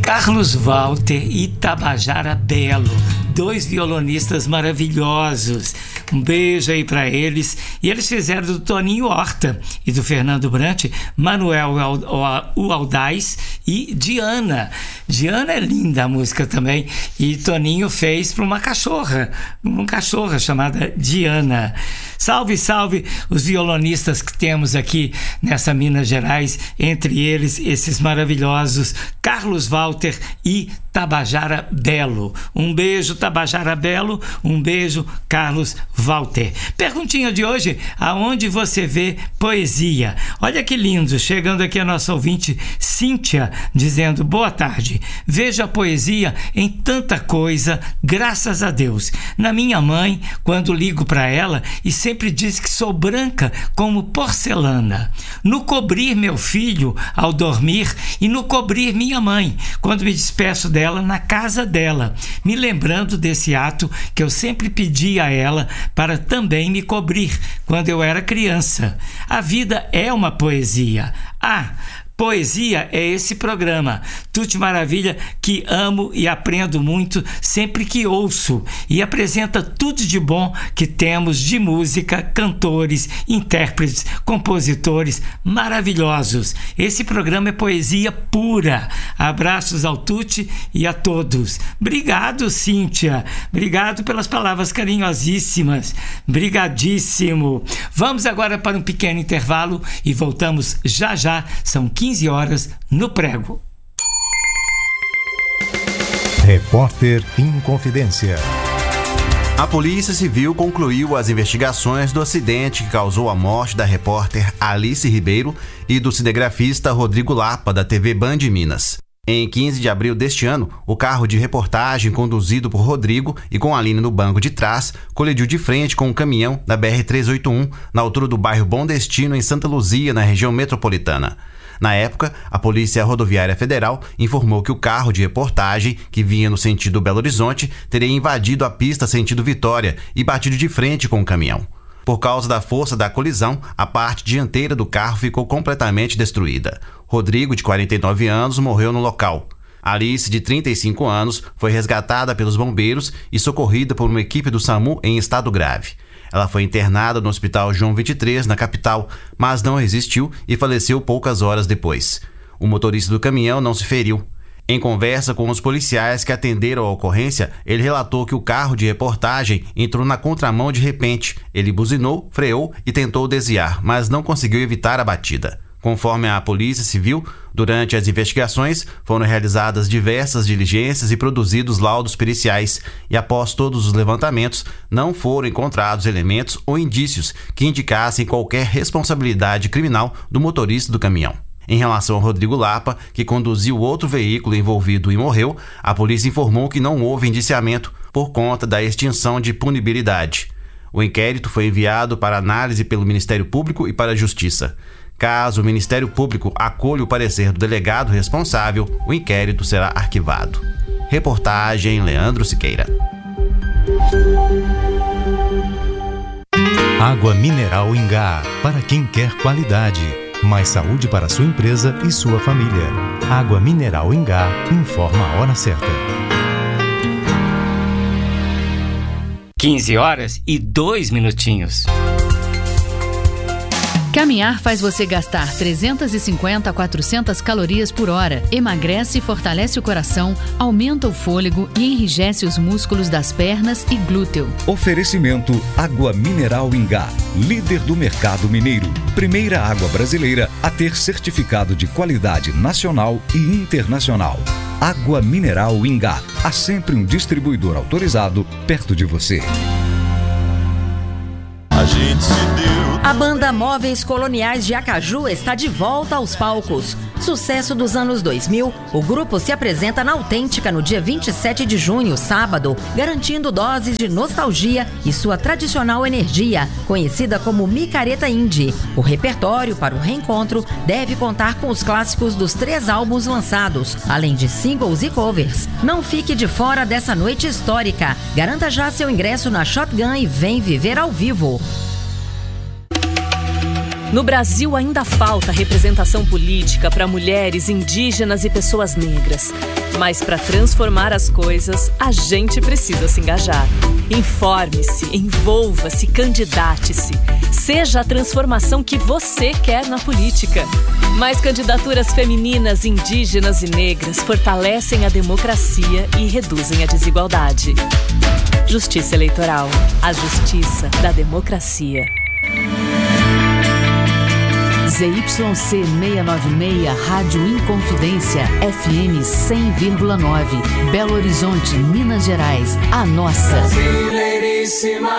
Carlos Walter e Tabajara Belo, dois violonistas maravilhosos. Um beijo aí pra eles. E eles fizeram do Toninho Horta e do Fernando Brant, Manuel o Aldaz e Diana. Diana é linda a música também. E Toninho fez para uma cachorra chamada Diana. Salve, salve os violonistas que temos aqui nessa Minas Gerais, entre eles esses maravilhosos Carlos Walter e Tabajara Belo. Um beijo, Tabajara Belo, um beijo, Carlos Walter. Perguntinha de hoje: aonde você vê poesia? Olha que lindo, chegando aqui a nossa ouvinte Cíntia, dizendo: boa tarde, vejo a poesia em tanta coisa, graças a Deus. Na minha mãe, quando ligo para ela, e sempre diz que sou branca como porcelana. No cobrir meu filho ao dormir, e no cobrir minha mãe, quando me despeço dela na casa dela, me lembrando desse ato que eu sempre pedi a ela para também me cobrir quando eu era criança. A vida é uma poesia. Poesia é esse programa, Tutti Maravilha, que amo e aprendo muito sempre que ouço, e apresenta tudo de bom que temos de música, cantores, intérpretes, compositores maravilhosos. Esse programa é poesia pura. Abraços ao Tutti e a todos. Obrigado, Cíntia. Obrigado pelas palavras carinhosíssimas. Brigadíssimo. Vamos agora para um pequeno intervalo e voltamos já já. São 15 horas no Prego. Repórter em Confidência. A Polícia Civil concluiu as investigações do acidente que causou a morte da repórter Alice Ribeiro e do cinegrafista Rodrigo Lapa, da TV Band Minas. Em 15 de abril deste ano, o carro de reportagem conduzido por Rodrigo e com Aline no banco de trás colidiu de frente com um caminhão da BR-381 na altura do bairro Bom Destino, em Santa Luzia, na região metropolitana. Na época, a Polícia Rodoviária Federal informou que o carro de reportagem, que vinha no sentido Belo Horizonte, teria invadido a pista sentido Vitória e batido de frente com o caminhão. Por causa da força da colisão, a parte dianteira do carro ficou completamente destruída. Rodrigo, de 49 anos, morreu no local. Alice, de 35 anos, foi resgatada pelos bombeiros e socorrida por uma equipe do SAMU em estado grave. Ela foi internada no Hospital João 23, na capital, mas não resistiu e faleceu poucas horas depois. O motorista do caminhão não se feriu. Em conversa com os policiais que atenderam a ocorrência, ele relatou que o carro de reportagem entrou na contramão de repente. Ele buzinou, freou e tentou desviar, mas não conseguiu evitar a batida. Conforme a Polícia Civil, durante as investigações foram realizadas diversas diligências e produzidos laudos periciais, e após todos os levantamentos não foram encontrados elementos ou indícios que indicassem qualquer responsabilidade criminal do motorista do caminhão. Em relação ao Rodrigo Lapa, que conduziu outro veículo envolvido e morreu, a polícia informou que não houve indiciamento por conta da extinção de punibilidade. O inquérito foi enviado para análise pelo Ministério Público e para a Justiça. Caso o Ministério Público acolha o parecer do delegado responsável, o inquérito será arquivado. Reportagem Leandro Siqueira. Água mineral Ingá, para quem quer qualidade. Mais saúde para sua empresa e sua família. Água mineral Ingá informa a hora certa. 15 horas e 2 minutinhos. Caminhar faz você gastar 350 a 400 calorias por hora, emagrece e fortalece o coração, aumenta o fôlego e enrijece os músculos das pernas e glúteo. Oferecimento Água Mineral Ingá, líder do mercado mineiro. Primeira água brasileira a ter certificado de qualidade nacional e internacional. Água Mineral Ingá, há sempre um distribuidor autorizado perto de você. A banda Móveis Coloniais de Acaju está de volta aos palcos. Sucesso dos anos 2000, o grupo se apresenta na Autêntica no dia 27 de junho, sábado, garantindo doses de nostalgia e sua tradicional energia, conhecida como micareta indie. O repertório para o reencontro deve contar com os clássicos dos 3 álbuns lançados, além de singles e covers. Não fique de fora dessa noite histórica. Garanta já seu ingresso na Shotgun e vem viver ao vivo. No Brasil ainda falta representação política para mulheres, indígenas e pessoas negras. Mas para transformar as coisas, a gente precisa se engajar. Informe-se, envolva-se, candidate-se. Seja a transformação que você quer na política. Mais candidaturas femininas, indígenas e negras fortalecem a democracia e reduzem a desigualdade. Justiça Eleitoral. A justiça da democracia. ZYC 696, Rádio Inconfidência, FM 100,9, Belo Horizonte, Minas Gerais, a nossa. Brasileiríssima.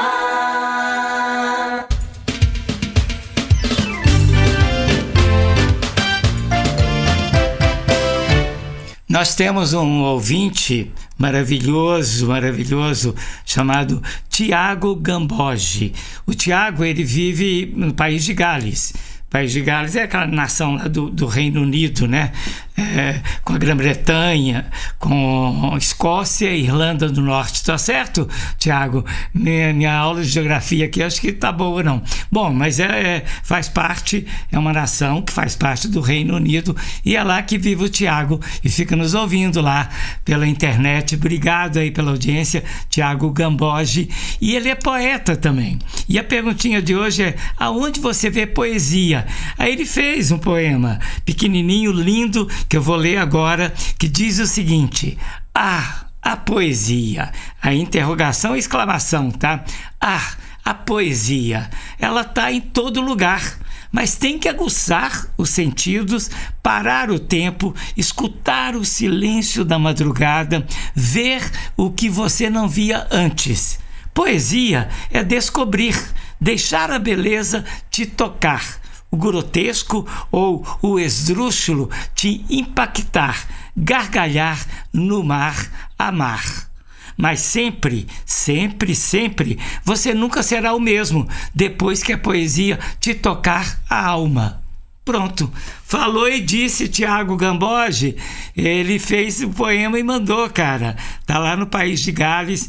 Nós temos um ouvinte maravilhoso, chamado Tiago Gamboge. O Tiago, ele vive no país de Gales. O país de Gales é aquela nação lá do Reino Unido, né? Com a Grã-Bretanha, com Escócia e Irlanda do Norte, tá certo, Tiago? Minha aula de geografia aqui acho que tá boa, não. Bom, mas faz parte, é uma nação que faz parte do Reino Unido e é lá que vive o Tiago e fica nos ouvindo lá pela internet. Obrigado aí pela audiência, Tiago Gamboge. E ele é poeta também. E a perguntinha de hoje é: aonde você vê poesia? Aí ele fez um poema pequenininho, lindo, que eu vou ler agora, que diz o seguinte: a poesia, a interrogação e exclamação, tá? A poesia, ela tá em todo lugar, mas tem que aguçar os sentidos, parar o tempo, escutar o silêncio da madrugada, ver o que você não via antes. Poesia é descobrir, deixar a beleza te tocar, o grotesco ou o esdrúxulo te impactar, gargalhar no mar, amar. Mas sempre, você nunca será o mesmo depois que a poesia te tocar a alma. Pronto, falou e disse Tiago Gamboge. Ele fez o poema e mandou, cara. Tá lá no país de Gales,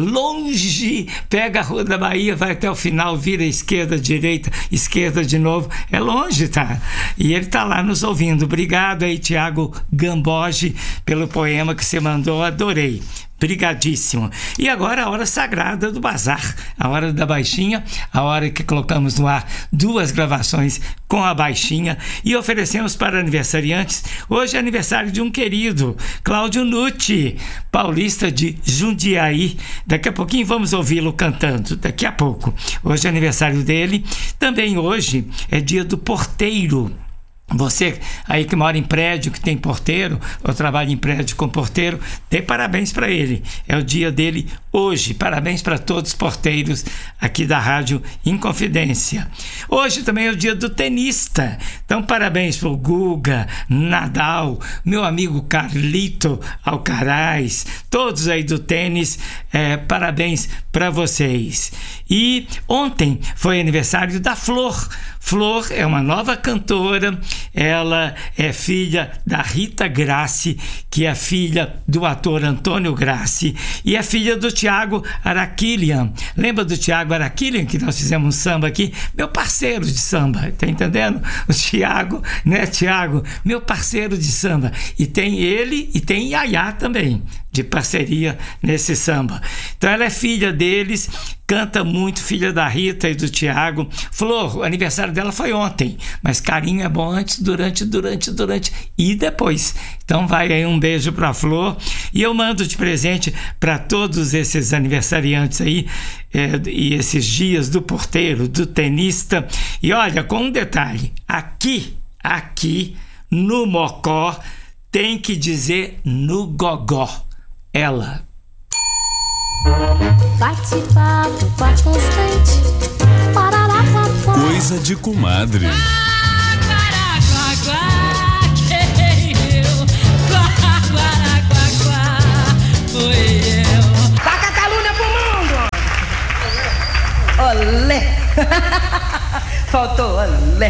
longe, pega a Rua da Bahia, vai até o final, vira esquerda, direita, esquerda de novo, é longe, tá? E ele tá lá nos ouvindo. Obrigado aí, Tiago Gamboge, pelo poema que você mandou, adorei. Brigadíssimo. E agora a hora sagrada do bazar, a hora da baixinha, a hora que colocamos no ar 2 gravações com a baixinha e oferecemos para aniversariantes. Hoje é aniversário de um querido, Cláudio Nucci, paulista de Jundiaí. Daqui a pouquinho vamos ouvi-lo cantando, daqui a pouco. Hoje é aniversário dele. Também hoje é dia do porteiro. Você aí que mora em prédio, que tem porteiro, ou trabalha em prédio com porteiro, dê parabéns para ele. É o dia dele hoje. Parabéns para todos os porteiros aqui da Rádio Inconfidência. Hoje também é o dia do tenista. Então, parabéns para o Guga, Nadal, meu amigo Carlito Alcaraz, todos aí do tênis. Parabéns para vocês. E ontem foi aniversário da Flor. Flor é uma nova cantora, ela é filha da Rita Grassi, que é filha do ator Antônio Grassi, e é filha do Thiago Araquilian. Lembra do Thiago Araquilian, que nós fizemos um samba aqui? Meu parceiro de samba, tá entendendo? O Thiago, né, Thiago? Meu parceiro de samba. E tem ele e tem Yaya também, de parceria nesse samba. Então ela é filha deles, canta muito, filha da Rita e do Thiago. Flor, o aniversário dela foi ontem, mas carinho é bom antes, durante e depois. Então vai aí um beijo pra Flor e eu mando de presente para todos esses aniversariantes aí e esses dias do porteiro, do tenista. E olha, com um detalhe, aqui no Mocó tem que dizer no gogó. Ela. Bate-papo com a Constante. Coisa de comadre. Taca a calúnia pro mundo. Olé. Faltou olé.